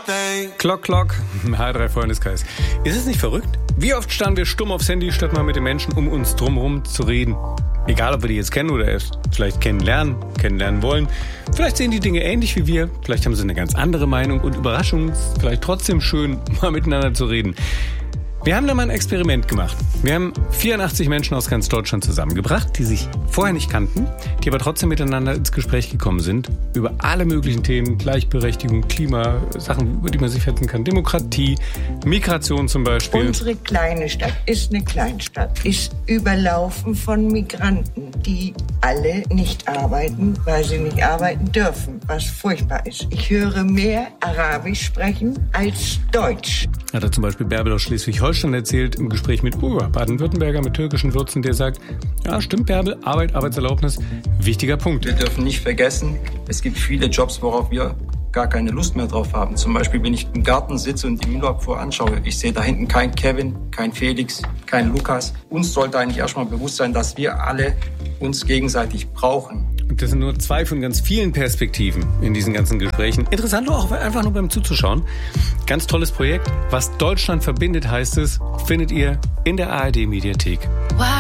Klock, Klock, H3 Freundeskreis. Ist es nicht verrückt? Wie oft starren wir stumm aufs Handy, statt mal mit den Menschen um uns drumherum zu reden? Egal, ob wir die jetzt kennen oder erst vielleicht kennenlernen wollen. Vielleicht sehen die Dinge ähnlich wie wir. Vielleicht haben sie eine ganz andere Meinung und Überraschung. Vielleicht trotzdem schön, mal miteinander zu reden. Wir haben da mal ein Experiment gemacht. Wir haben 84 Menschen aus ganz Deutschland zusammengebracht, die sich vorher nicht kannten, die aber trotzdem miteinander ins Gespräch gekommen sind. Über alle möglichen Themen, Gleichberechtigung, Klima, Sachen, über die man sich fetzen kann, Demokratie, Migration zum Beispiel. Unsere kleine Stadt ist eine Kleinstadt, ist überlaufen von Migranten, die alle nicht arbeiten, weil sie nicht arbeiten dürfen, was furchtbar ist. Ich höre mehr Arabisch sprechen als Deutsch. Hat er zum Beispiel Bärbel aus Schleswig-Holstein erzählt im Gespräch mit Uwe, Baden-Württemberger mit türkischen Wurzeln, der sagt, ja stimmt Bärbel, Arbeit, Arbeitserlaubnis, wichtiger Punkt. Wir dürfen nicht vergessen, es gibt viele Jobs, worauf wir gar keine Lust mehr drauf haben. Zum Beispiel, wenn ich im Garten sitze und die Müllabfuhr anschaue, ich sehe da hinten kein Kevin, kein Felix, kein Lukas. Uns sollte eigentlich erstmal bewusst sein, dass wir alle uns gegenseitig brauchen. Und das sind nur 2 von ganz vielen Perspektiven in diesen ganzen Gesprächen. Interessant auch einfach nur beim Zuzuschauen. Ganz tolles Projekt. Was Deutschland verbindet, heißt es, findet ihr in der ARD-Mediathek.